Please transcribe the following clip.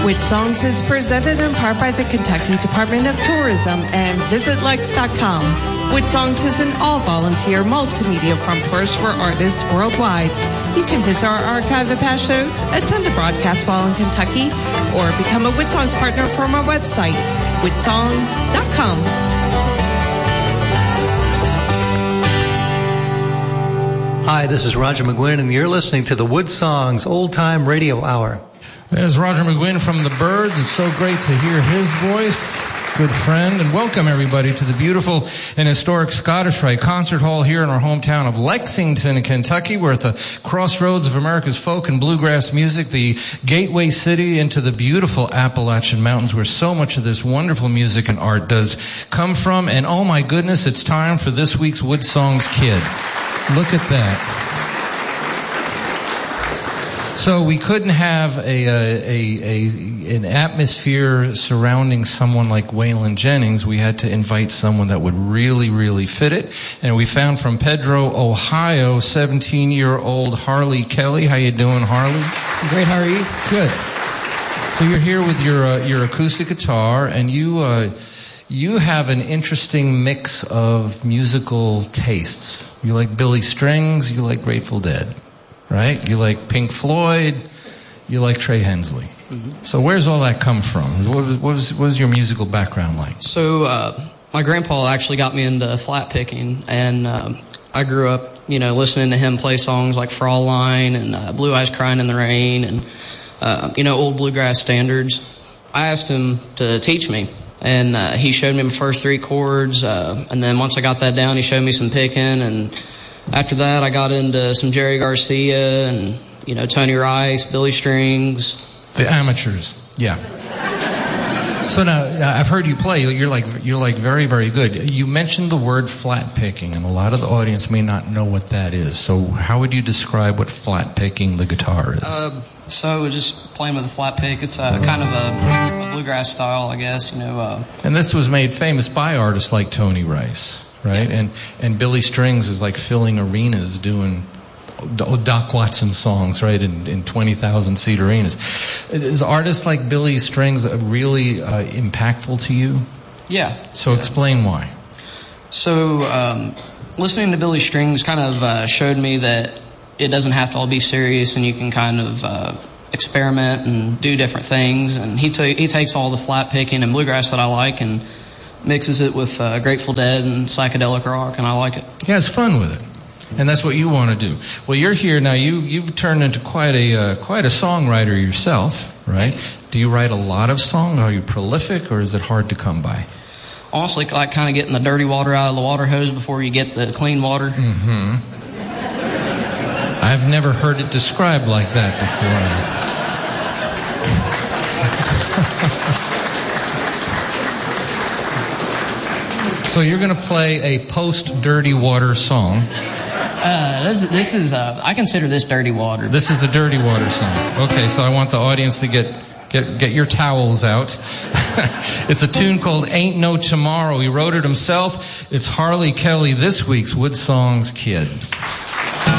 With Songs is presented in part by the Kentucky Department of Tourism and VisitLex.com. With Songs is an all-volunteer multimedia front porch for artists worldwide. You can visit our archive of past shows, attend a broadcast while in Kentucky, or become a With Songs partner from our website, withsongs.com. Hi, this is Roger McGuinn, and you're listening to the Wood Songs Old Time Radio Hour. There's Roger McGuinn from the Byrds. It's so great to hear his voice. Good friend, and welcome everybody to the beautiful and historic Scottish Rite Concert Hall here in our hometown of Lexington, Kentucky. We're at the crossroads of America's folk and bluegrass music, the gateway city into the beautiful Appalachian Mountains, where so much of this wonderful music and art does come from. And oh my goodness, it's time for this week's Wood Songs Kid. Look at that. So we couldn't have an atmosphere surrounding someone like Waylon Jennings. We had to invite someone that would really, really fit it. And we found from Pedro, Ohio, 17-year-old Harley Kelly. How you doing, Harley? Great, how are you? Good. So you're here with your acoustic guitar, and you have an interesting mix of musical tastes. You like Billy Strings, you like Grateful Dead. Right? You like Pink Floyd, you like Trey Hensley. Mm-hmm. So where's all that come from? What was your musical background like? So my grandpa actually got me into flat picking, and I grew up, listening to him play songs like Fraulein and Blue Eyes Crying in the Rain and, old bluegrass standards. I asked him to teach me, and he showed me my first 3 chords, and then once I got that down, he showed me some picking, and after that, I got into some Jerry Garcia and, Tony Rice, Billy Strings. The amateurs, yeah. So now, I've heard you play. You're like very, very good. You mentioned the word flat picking, and a lot of the audience may not know what that is. So how would you describe what flat picking the guitar is? So just playing with a flat pick. It's kind of a bluegrass style, I guess, And this was made famous by artists like Tony Rice. Right? Yeah. And Billy Strings is like filling arenas doing Doc Watson songs, right, in 20,000-seat arenas. Is artists like Billy Strings really impactful to you? Yeah. So explain why. So listening to Billy Strings kind of showed me that it doesn't have to all be serious, and you can kind of experiment and do different things. And he takes all the flat picking and bluegrass that I like and mixes it with Grateful Dead and psychedelic rock, and I like it. Yeah, it's fun with it, and that's what you want to do. Well, you're here now. You've turned into quite a songwriter yourself, right? Do you write a lot of songs? Are you prolific, or is it hard to come by? Honestly, like kind of getting the dirty water out of the water hose before you get the clean water. Mm-hmm. I've never heard it described like that before. So you're going to play a post-Dirty Water song. This is I consider this Dirty Water. This is the Dirty Water song. Okay, so I want the audience to get your towels out. It's a tune called Ain't No Tomorrow. He wrote it himself. It's Harley Kelly, this week's Wood Songs Kid.